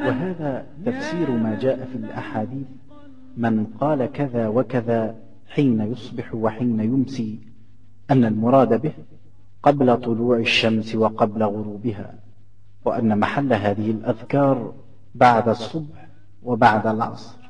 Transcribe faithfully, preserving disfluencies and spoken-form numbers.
وهذا تفسير ما جاء في الأحاديث: من قال كذا وكذا حين يصبح وحين يمسي، أن المراد به قبل طلوع الشمس وقبل غروبها، وأن محل هذه الأذكار بعد الصبح وبعد العصر.